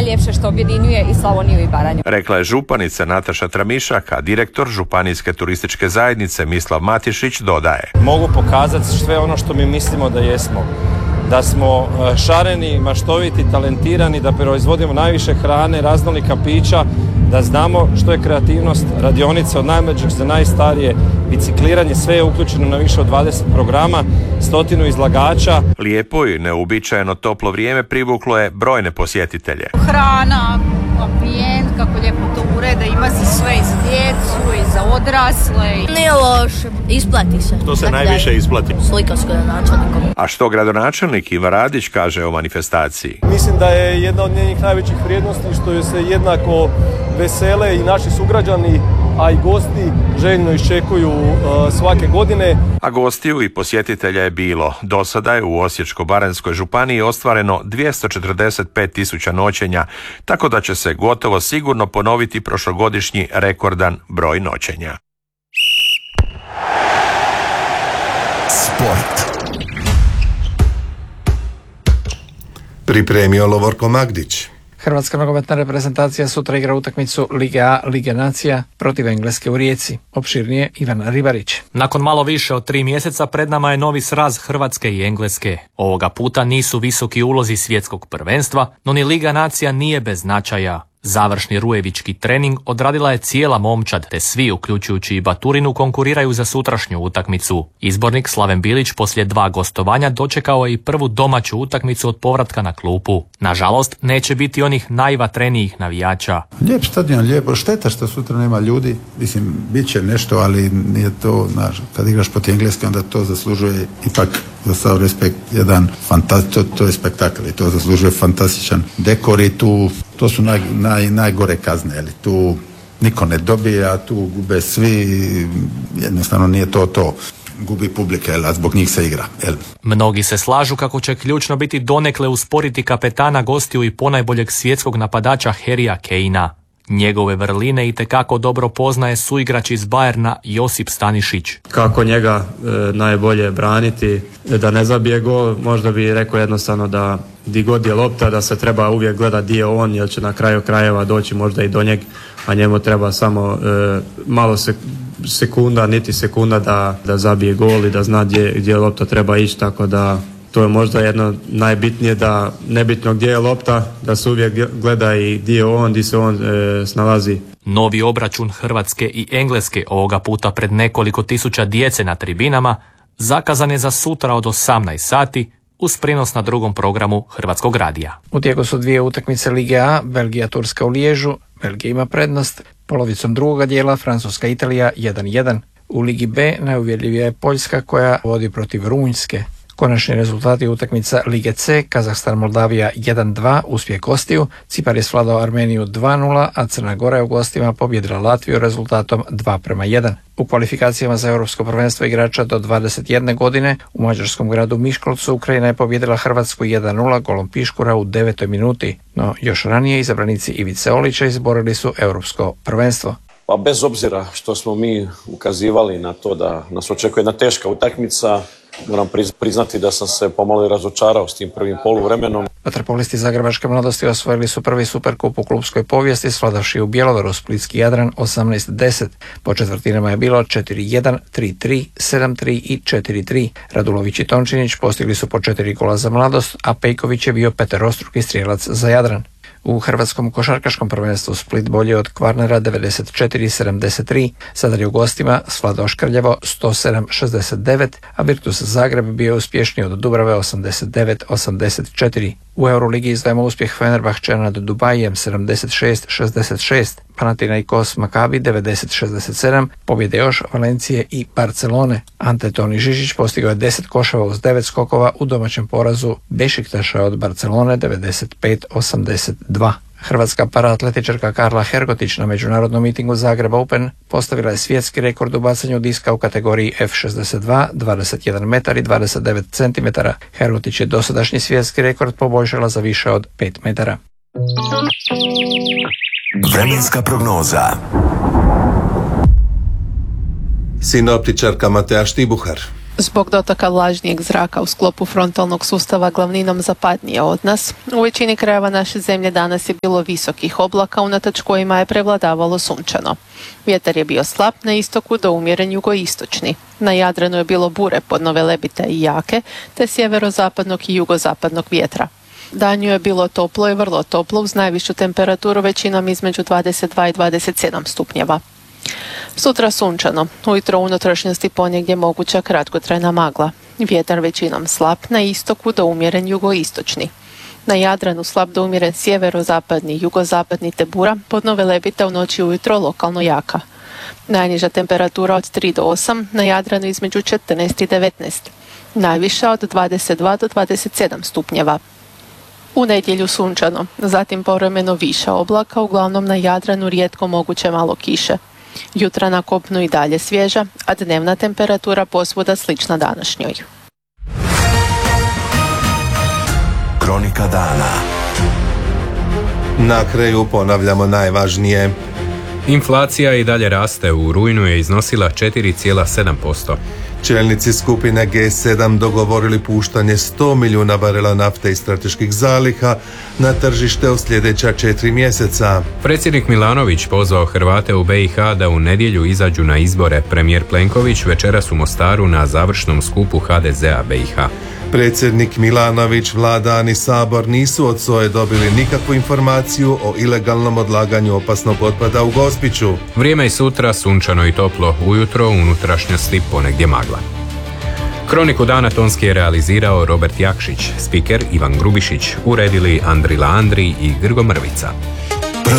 najljepše što objedinjuje i Slavoniju i Baranju. Rekla je županica Nataša Tramišak, a direktor Županijske turističke zajednice Mislav Matišić dodaje. Mogu pokazati sve ono što mi mislimo da jesmo. Da smo šareni, maštoviti, talentirani, da proizvodimo najviše hrane, raznolika pića, da znamo što je kreativnost, radionice od najmlađih za najstarije, bicikliranje, sve je uključeno na više od 20 programa, 100 izlagača. Lijepo i neuobičajeno toplo vrijeme privuklo je brojne posjetitelje. Hrana, ambijent, kako lijepo to urede, ima se sve i za djecu i za odrasle. Nije loše, isplati se. To se najviše isplati. Slika s gradonačelnikom. A što gradonačelnik Ivan Radić kaže o manifestaciji? Mislim da je jedna od njenih najvećih vrijednosti što je se jednako vesele i naši sugrađani, a i gosti željno iščekuju svake godine. A gostiju i posjetitelja je bilo. Do sada je u Osječko-baranjskoj županiji ostvareno 245.000 noćenja, tako da će se gotovo sigurno ponoviti prošlogodišnji rekordan broj noćenja. Sport. Pripremio Lovorko Magdić. Hrvatska nogometna reprezentacija sutra igra utakmicu Lige A, Lige nacija protiv Engleske u Rijeci. Opširnije Ivan Ribarić. Nakon malo više od 3 mjeseca pred nama je novi sraz Hrvatske i Engleske. Ovoga puta nisu visoki ulozi svjetskog prvenstva, no ni Liga nacija nije bez značaja. Završni rujevički trening odradila je cijela momčad, te svi, uključujući i Baturinu, konkuriraju za sutrašnju utakmicu. Izbornik Slaven Bilić poslije 2 gostovanja dočekao je i prvu domaću utakmicu od povratka na klupu. Nažalost, neće biti onih najvatrenijih navijača. Lijep stadion, lijepo, šteta što sutra nema ljudi. Mislim, bit će nešto, ali nije to, kad igraš protiv Engleske, onda to zaslužuje ipak, za sav respekt, jedan to je spektakl i to zaslužuje fantastičan dekor i to su najgore kazne, ali tu niko ne dobije, a tu gube svi, jednostavno nije to. Gubi publika, a zbog njih se igra. Mnogi se slažu kako će ključno biti donekle usporiti kapetana gostiju i ponajboljeg svjetskog napadača Harrya Kanea. Njegove vrline itekako dobro poznaje suigrač iz Bayerna Josip Stanišić. Kako njega najbolje braniti, da ne zabije gol, možda bi rekao jednostavno da di god je lopta, da se treba uvijek gledati di je on, jer će na kraju krajeva doći možda i do njeg, a njemu treba samo malo sekunda da zabije gol i da zna gdje lopta treba ići, tako da to je možda jedno najbitnije, da nebitno gdje je lopta, da se uvijek gleda i gdje se on snalazi. Novi obračun Hrvatske i Engleske, ovoga puta pred nekoliko tisuća djece na tribinama, zakazan je za sutra od 18 sati uz prijenos na drugom programu Hrvatskog radija. U tijeku su 2 utakmice Lige A, Belgija Turska u Liježu. Belgija ima prednost. Polovicom drugoga dijela Francuska Italija 1-1. U Ligi B najuvjerljivija je Poljska koja vodi protiv Rumunjske. Konačni rezultati utakmica Lige C, Kazahstan Moldavija 1-2, uspjeh gostiju, Cipar je svladao Armeniju 2-0, a Crna Gora je u gostima pobjedila Latviju rezultatom 2-1. U kvalifikacijama za Europsko prvenstvo igrača do 21 godine u mađarskom gradu Miškolcu Ukrajina je pobjedila Hrvatsku 1-0 golom Piškura u 9. minuti, no još ranije izabranici Ivice Olića izborili su Europsko prvenstvo. Pa bez obzira što smo mi ukazivali na to da nas očekuje jedna teška utakmica, moram priznati da sam se pomalo razočarao s tim prvim poluvremenom. Vaterpolisti Zagrebačke mladosti osvojili su prvi superkup u klubskoj povijesti, svladavši u Bjelovaru Splitski Jadran 18-10. Po četvrtinama je bilo 4-1, 3-3, 7-3 i 4-3. Radulović i Tončinić postigli su po 4 gola za Mladost, a Pejković je bio peterostruki strijelac za Jadran. U hrvatskom košarkaškom prvenstvu Split bolje od Kvarnera 94-73, Zadar je u gostima svladao škrljavo 107-69, a Virtus Zagreb bio uspješniji od Dubrave 89-84. U Euroligi izdajemo uspjeh Fenerbahčea nad Dubajem 76-66, Panathinaikos Makabi 90-67, pobjede još Valencije i Barcelone. Ante Toni Žižić postigao je 10 koševa uz 9 skokova u domaćem porazu Bešiktaša od Barcelone 95-82. Hrvatska paraatletičarka Karla Hergotić na međunarodnom mitingu Zagreb Open postavila je svjetski rekord u bacanju diska u kategoriji F62, 21 metar i 29 cm. Hergotić je dosadašnji svjetski rekord poboljšala za više od 5 metara. Vremenska prognoza. Sinoptičarka Matea Štibuhar. Zbog dotoka vlažnijeg zraka u sklopu frontalnog sustava glavninom zapadnije od nas, u većini krajeva naše zemlje danas je bilo visokih oblaka, unatoč kojima je prevladavalo sunčano. Vjetar je bio slab na istoku do umjeren jugoistočni. Na Jadranu je bilo bure podno velebite i jake, te sjeverozapadnog i jugozapadnog vjetra. Danju je bilo toplo i vrlo toplo uz najvišu temperaturu većinom između 22 i 27 stupnjeva. Sutra sunčano, ujutro u unutrašnjosti ponegdje moguća kratkotrajna magla. Vjetar većinom slab na istoku do umjeren jugoistočni. Na Jadranu slab do umjeren sjeverozapadni, jugozapadni te bura, podno velebita u noći ujutro lokalno jaka. Najniža temperatura od 3 do 8, na Jadranu između 14 i 19. Najviša od 22 do 27 stupnjeva. U nedjelju sunčano, zatim povremeno više oblaka, uglavnom na Jadranu rijetko moguće malo kiše. Jutra na kopnu i dalje svježa, a dnevna temperatura posvuda slična današnjoj. Kronika dana. Na kraju ponavljamo najvažnije. Inflacija i dalje raste, u rujnu je iznosila 4,7%. Čelnici skupine G7 dogovorili puštanje 100 milijuna barela nafte i strateških zaliha na tržište u sljedeća 4 mjeseca. Predsjednik Milanović pozvao Hrvate u BiH da u nedjelju izađu na izbore. Premijer Plenković večeras u Mostaru na završnom skupu HDZ-a BiH. Predsjednik Milanović, vlada ni Sabor nisu od SOA-e dobili nikakvu informaciju o ilegalnom odlaganju opasnog otpada u Gospiću. Vrijeme je sutra sunčano i toplo, ujutro u unutrašnjosti ponegdje magla. Kroniku dana tonski je realizirao Robert Jakšić, spiker Ivan Grubišić, uredili Andrila Andri i Grgo Mrvica.